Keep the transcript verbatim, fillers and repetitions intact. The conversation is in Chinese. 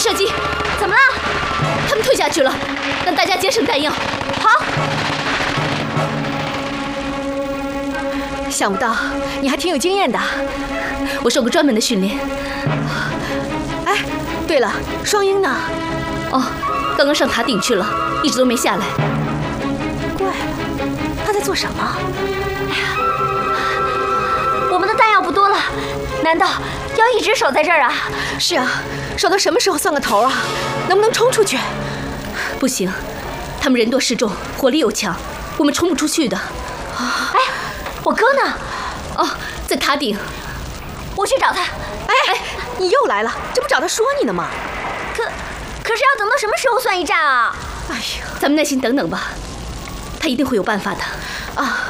射击。 怎么了？ 他们退下去了，让大家节省弹药。 好。 想不到你还挺有经验的。 我受过专门的训练。 哎，对了，双鹰呢？ 哦，刚刚上塔顶去了，一直都没下来。 怪了，他在做什么？ 哎呀，我们的弹药不多了，难道要一直守在这儿啊？ 是啊，守到什么时候算个头啊？能不能冲出去？ 不行，他们人多势众，火力又强，我们冲不出去的。 哎，我哥呢？ 哦，在塔顶。 我去找他。 哎哎，你又来了，这不找他说你呢吗？ 可可是要等到什么时候算一战啊？ 哎呀，咱们耐心等等吧，他一定会有办法的。 啊。